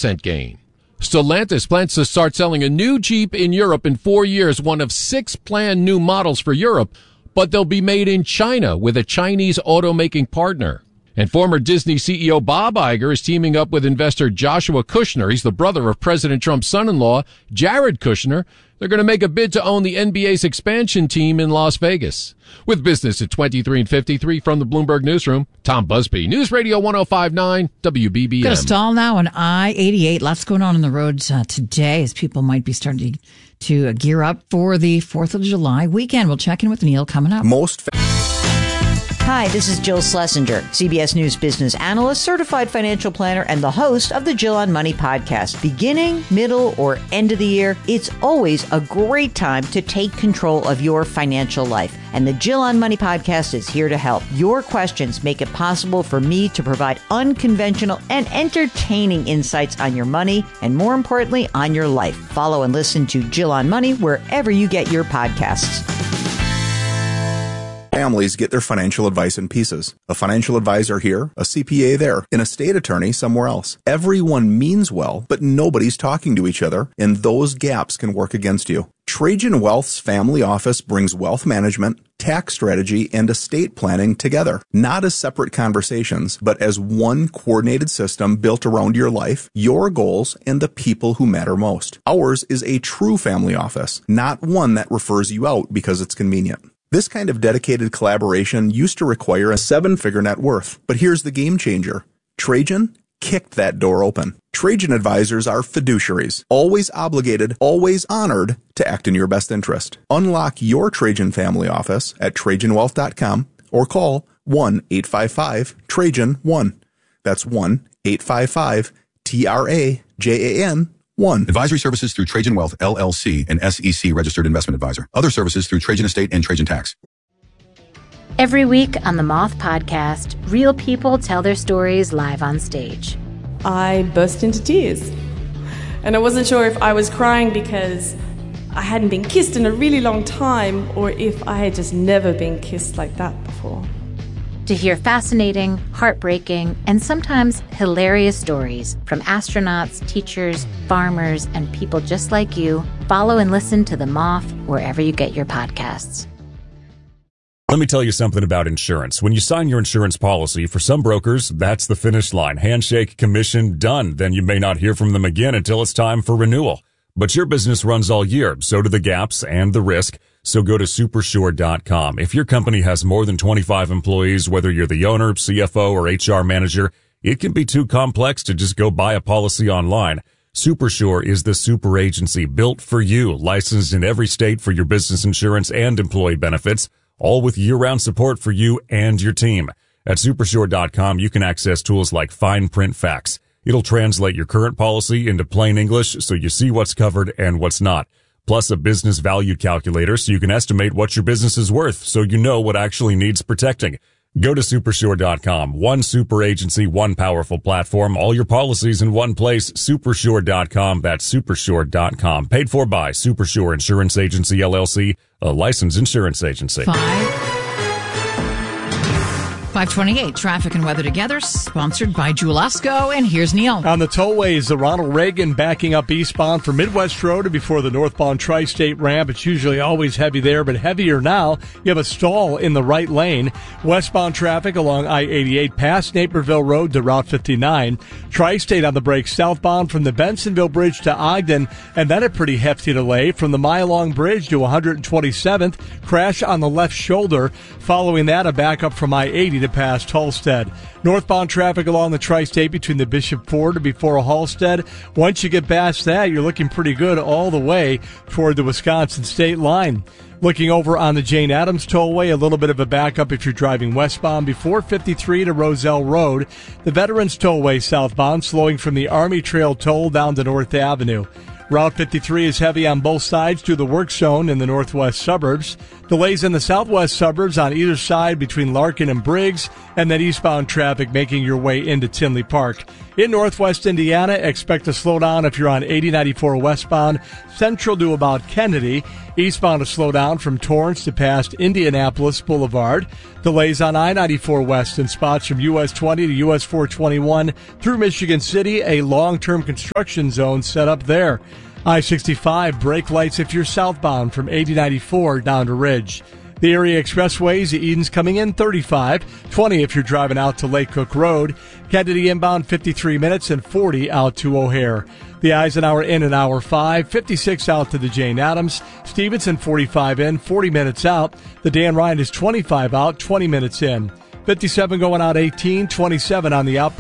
10% gain. Stellantis plans to start selling a new Jeep in Europe in 4 years, one of 6 planned new models for Europe, but they'll be made in China with a Chinese automaking partner. And former Disney CEO Bob Iger is teaming up with investor Joshua Kushner. He's the brother of President Trump's son-in-law, Jared Kushner. They're going to make a bid to own the NBA's expansion team in Las Vegas. With business at 23 and 53 from the Bloomberg Newsroom, Tom Busby, News Radio 105.9 WBBM. Got a stall now on I-88. Lots going on the roads today as people might be starting to gear up for the 4th of July weekend. We'll check in with Neil coming up. Hi, this is Jill Schlesinger, CBS News business analyst, certified financial planner, and the host of the Jill on Money podcast. Beginning, middle, or end of the year, it's always a great time to take control of your financial life. And the Jill on Money podcast is here to help. Your questions make it possible for me to provide unconventional and entertaining insights on your money and, more importantly, on your life. Follow and listen to Jill on Money wherever you get your podcasts. Families get their financial advice in pieces. A financial advisor here, a CPA there, an estate attorney somewhere else. Everyone means well, but nobody's talking to each other, and those gaps can work against you. Trajan Wealth's family office brings wealth management, tax strategy, and estate planning together, not as separate conversations, but as one coordinated system built around your life, your goals, and the people who matter most. Ours is a true family office, not one that refers you out because it's convenient. This kind of dedicated collaboration used to require a 7-figure net worth, but here's the game changer. Trajan kicked that door open. Trajan advisors are fiduciaries, always obligated, always honored to act in your best interest. Unlock your Trajan family office at TrajanWealth.com or call 1-855-TRAJAN-1. That's 1-855-TRAJAN-1. Advisory services through Trajan Wealth, LLC, an SEC registered investment advisor. Other services through Trajan Estate and Trajan Tax. Every week on the Moth Podcast, real people tell their stories live on stage. I burst into tears. And I wasn't sure if I was crying because I hadn't been kissed in a really long time or if I had just never been kissed like that before. To hear fascinating, heartbreaking, and sometimes hilarious stories from astronauts, teachers, farmers, and people just like you, follow and listen to The Moth wherever you get your podcasts. Let me tell you something about insurance. When you sign your insurance policy, for some brokers, that's the finish line. Handshake, commission, done. Then you may not hear from them again until it's time for renewal. But your business runs all year, so do the gaps and the risk. So go to Supersure.com. If your company has more than 25 employees, whether you're the owner, CFO, or HR manager, it can be too complex to just go buy a policy online. Supersure is the super agency built for you, licensed in every state for your business insurance and employee benefits, all with year-round support for you and your team. At Supersure.com, you can access tools like fine print facts. It'll translate your current policy into plain English so you see what's covered and what's not. Plus a business value calculator so you can estimate what your business is worth so you know what actually needs protecting. Go to Supersure.com. One super agency, one powerful platform, all your policies in one place. Supersure.com. That's Supersure.com. Paid for by Supersure Insurance Agency, LLC, a licensed insurance agency. 528, traffic and weather together, sponsored by Jewel-Osco, and here's Neil. On the tollways, the Ronald Reagan backing up eastbound for Midwest Road before the northbound Tri-State ramp. It's usually always heavy there, but heavier now. You have a stall in the right lane. Westbound traffic along I-88 past Naperville Road to Route 59. Tri-State on the brakes southbound from the Bensonville Bridge to Ogden, and then a pretty hefty delay from the Mile-Long Bridge to 127th. Crash on the left shoulder. Following that, a backup from I-80 to past Halstead. Northbound traffic along the Tri-State between the Bishop Ford and before Halstead. Once you get past that, you're looking pretty good all the way toward the Wisconsin state line. Looking over on the Jane Addams Tollway, a little bit of a backup if you're driving westbound before 53 to Roselle Road. The Veterans Tollway southbound slowing from the Army Trail Toll down to North Avenue. Route 53 is heavy on both sides through the work zone in the northwest suburbs. Delays in the southwest suburbs on either side between Larkin and Briggs, and then eastbound traffic making your way into Tinley Park. In northwest Indiana, expect to slow down if you're on 8094 westbound, central to about Kennedy. Eastbound to slow down from Torrance to past Indianapolis Boulevard. Delays on I-94 west in spots from US 20 to US 421 through Michigan City. A long-term construction zone set up there. I-65 brake lights if you're southbound from 8094 down to Ridge. The area expressways, Eden's coming in 35, 20 if you're driving out to Lake Cook Road. Kennedy inbound 53 minutes and 40 out to O'Hare. The Eisenhower in an hour 5, 56 out to the Jane Addams. Stevenson 45 in, 40 minutes out. The Dan Ryan is 25 out, 20 minutes in. 57 going out 18, 27 on the outbound.